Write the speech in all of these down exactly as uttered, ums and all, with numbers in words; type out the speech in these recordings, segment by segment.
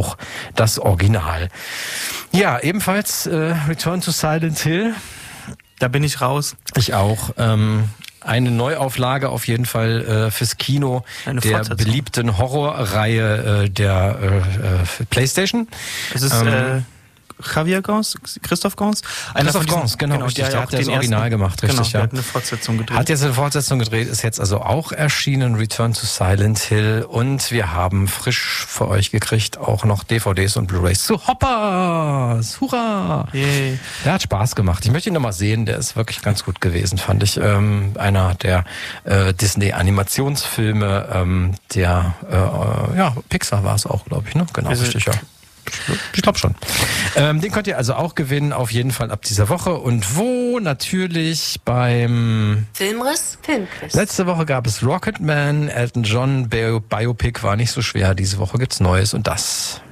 auch das Original. Ja, ebenfalls äh, Return to Silent Hill. Da bin ich raus. Ich auch. Ähm, eine Neuauflage auf jeden Fall äh, fürs Kino Eine der Fortsetzung. beliebten Horrorreihe äh, der äh, äh, PlayStation. Es ist Ähm, äh, Javier Gans, Christoph Gans. Einer Christoph von diesen- Gans, genau, richtig, der ja hat auch das den Original ersten- gemacht, richtig, genau, ja. der hat eine Fortsetzung gedreht. Hat jetzt eine Fortsetzung gedreht, ist jetzt also auch erschienen, Return to Silent Hill. Und wir haben frisch für euch gekriegt auch noch D V Ds und Blu-rays zu Hoppers. Hurra! Yay. Der hat Spaß gemacht. Ich möchte ihn nochmal sehen, der ist wirklich ganz gut gewesen, fand ich. Ähm, einer der äh, Disney-Animationsfilme, ähm, der, äh, ja, Pixar war es auch, glaube ich, ne? Genau, Also, richtig, ja. Ich glaube schon. Ähm, den könnt ihr also auch gewinnen, auf jeden Fall ab dieser Woche. Und wo? Natürlich beim... Filmriss, Filmquiz. Letzte Woche gab es Rocketman, Elton John, Bio Biopic war nicht so schwer. Diese Woche gibt's Neues und das...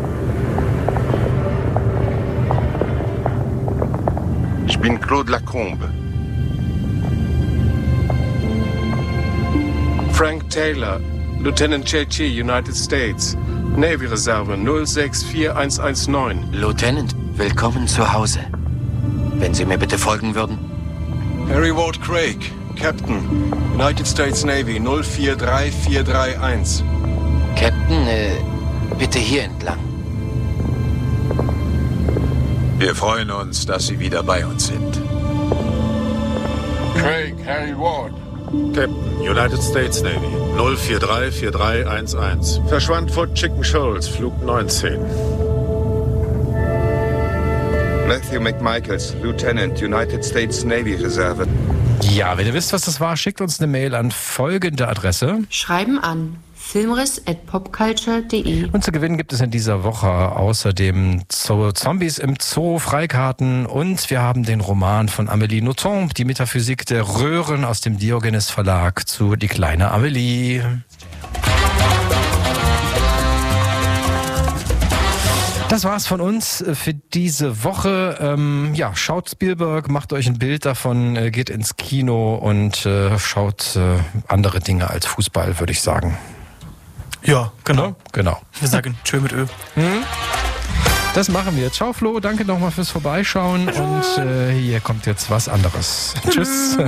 Ich bin Claude Lacombe. Frank Taylor, Lieutenant J G, United States. Navy Reserve null sechs vier eins eins neun. Lieutenant, willkommen zu Hause. Wenn Sie mir bitte folgen würden. Harry Ward Craig, Captain, United States Navy null vier drei vier drei eins. Captain, äh, bitte hier entlang. Wir freuen uns, dass Sie wieder bei uns sind. Craig, Harry Ward. Captain, United States Navy, null vier drei vier drei eins eins. Verschwand vor Chicken Shoals, Flug neunzehn. Matthew McMichaels, Lieutenant, United States Navy Reserve. Ja, wenn ihr wisst, was das war, schickt uns eine Mail an folgende Adresse. Schreiben an filmriss at popculture punkt de. Und zu gewinnen gibt es in dieser Woche außerdem Zo- Zombies im Zoo, Freikarten und wir haben den Roman von Amélie Nothomb, die Metaphysik der Röhren aus dem Diogenes Verlag zu Die kleine Amélie. Das war's von uns für diese Woche. Ähm, ja, schaut Spielberg, macht euch ein Bild davon, äh, geht ins Kino und äh, schaut äh, andere Dinge als Fußball, würde ich sagen. Ja, genau. Genau. Wir sagen Tschö mit Ö. Das machen wir. Ciao Flo, danke nochmal fürs Vorbeischauen und äh, hier kommt jetzt was anderes. Tschüss.